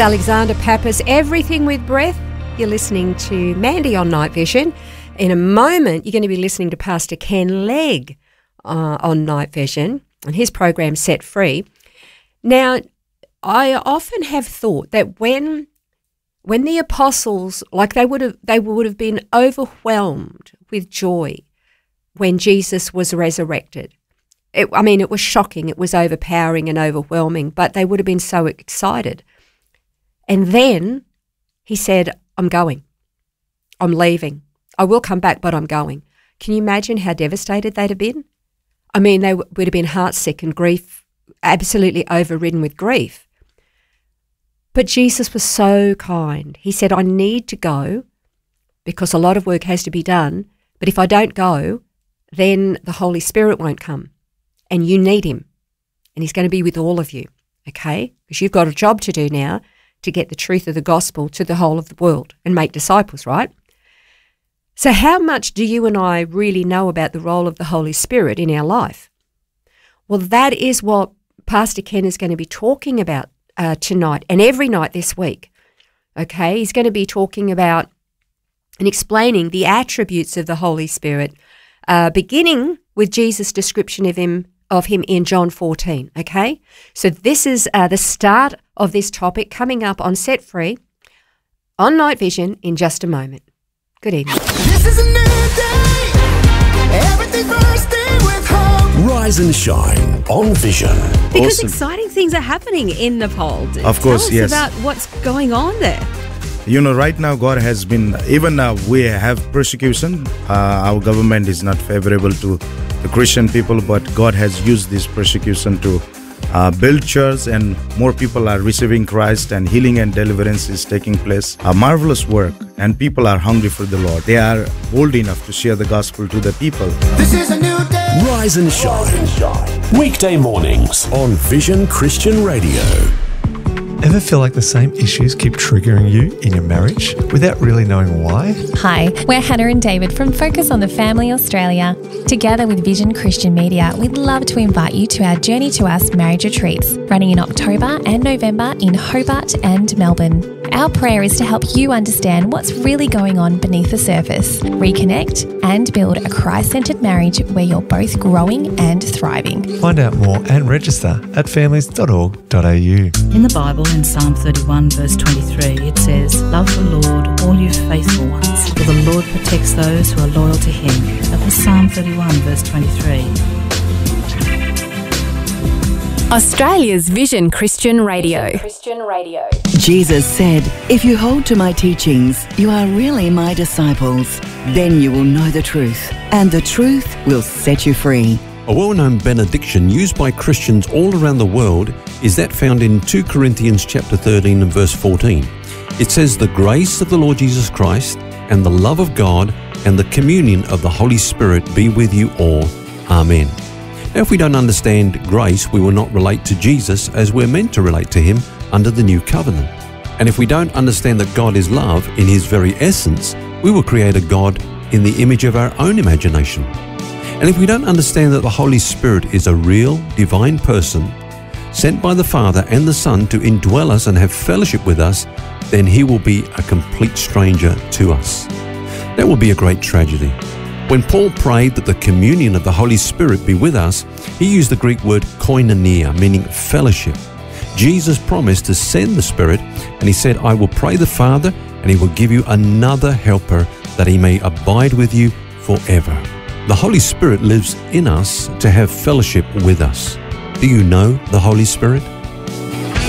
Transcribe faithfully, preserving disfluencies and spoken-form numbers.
Alexander Pappas, Everything with Breath. You're listening to Mandy on Night Vision. In a moment, you're going to be listening to Pastor Ken Legg uh, on Night Vision and his program Set Free. Now, I often have thought that when when the apostles, like they would have, they would have been overwhelmed with joy when Jesus was resurrected. It, I mean, it was shocking, it was overpowering and overwhelming, but they would have been so excited. And then he said, I'm going. I'm leaving. I will come back, but I'm going. Can you imagine how devastated they'd have been? I mean, they would have been heartsick and grief, absolutely overridden with grief. But Jesus was so kind. He said, I need to go because a lot of work has to be done, but if I don't go, then the Holy Spirit won't come, and you need him, and he's going to be with all of you, okay? Because you've got a job to do now to get the truth of the gospel to the whole of the world and make disciples, right? So how much do you and I really know about the role of the Holy Spirit in our life? Well, that is what Pastor Ken is going to be talking about uh, tonight and every night this week, okay? He's going to be talking about and explaining the attributes of the Holy Spirit, uh, beginning with Jesus' description of him of him in John fourteen, okay? So this is uh, the start of this topic coming up on Set Free on Night Vision in just a moment. Good evening. This is a new day. Everything bursting with hope. Rise and shine on Vision. Because Awesome. exciting things are happening in Nepal. Of course, Tell us yes. about what's going on there. You know, right now God has been, even now we have persecution. Uh, our government is not favorable to the Christian people, but God has used this persecution to uh, build church, and more people are receiving Christ, and healing and deliverance is taking place. A marvelous work, and people are hungry for the Lord. They are bold enough to share the gospel to the people. This is a new day. Rise and shine. Weekday mornings on Vision Christian Radio. Ever feel like the same issues keep triggering you in your marriage without really knowing why? Hi, we're Hannah and David from Focus on the Family Australia. Together with Vision Christian Media, we'd love to invite you to our Journey to Us marriage retreats, running in October and November in Hobart and Melbourne. Our prayer is to help you understand what's really going on beneath the surface, reconnect and build a Christ-centred marriage where you're both growing and thriving. Find out more and register at families dot org dot a u. In the Bible, in Psalm thirty-one, verse twenty-three, it says, Love the Lord, all you faithful ones, for the Lord protects those who are loyal to him. That was Psalm thirty-one, verse twenty-three. Australia's Vision Christian Radio. Christian Radio. Jesus said, if you hold to my teachings, you are really my disciples. Then you will know the truth, and the truth will set you free. A well-known benediction used by Christians all around the world is that found in two Corinthians chapter thirteen and verse fourteen. It says, the grace of the Lord Jesus Christ and the love of God and the communion of the Holy Spirit be with you all. Amen. Now, if we don't understand grace, we will not relate to Jesus as we're meant to relate to him under the new covenant. And if we don't understand that God is love in his very essence, we will create a God in the image of our own imagination. And if we don't understand that the Holy Spirit is a real divine person sent by the Father and the Son to indwell us and have fellowship with us, then he will be a complete stranger to us. That will be a great tragedy. When Paul prayed that the communion of the Holy Spirit be with us, he used the Greek word koinonia, meaning fellowship. Jesus promised to send the Spirit, and he said, I will pray the Father, and he will give you another helper, that he may abide with you forever. The Holy Spirit lives in us to have fellowship with us. Do you know the Holy Spirit?